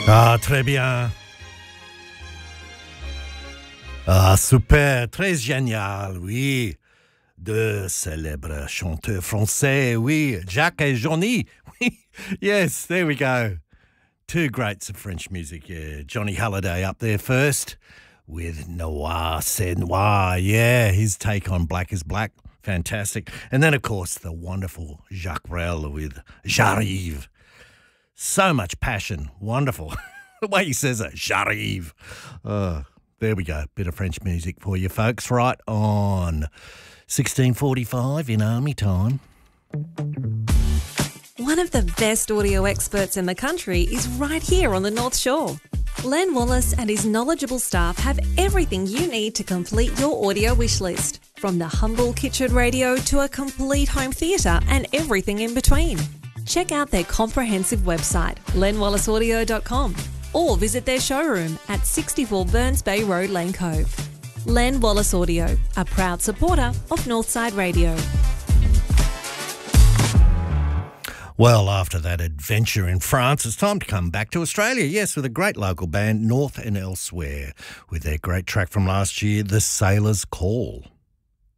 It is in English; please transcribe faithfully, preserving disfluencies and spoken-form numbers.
Ah, très bien. Ah, super, très génial, oui. Deux célèbres chanteurs français, oui. Jacques et Johnny. Oui, yes, there we go. Two greats of French music, yeah. Johnny Halliday up there first with Noir, C'est Noir, yeah. His take on Black is Black, fantastic. And then, of course, the wonderful Jacques Brel with J'arrive. So much passion, wonderful. The way he says it, J'arrive. Oh, there we go, bit of French music for you folks, right on sixteen forty-five in Army time. One of the best audio experts in the country is right here on the North Shore. Len Wallace and his knowledgeable staff have everything you need to complete your audio wish list, from the humble kitchen radio to a complete home theatre and everything in between. Check out their comprehensive website, len wallace audio dot com, or visit their showroom at sixty-four Burns Bay Road, Lane Cove. Len Wallace Audio, a proud supporter of Northside Radio. Well, after that adventure in France, it's time to come back to Australia, yes, with a great local band, North and Elsewhere, with their great track from last year, The Sailor's Call.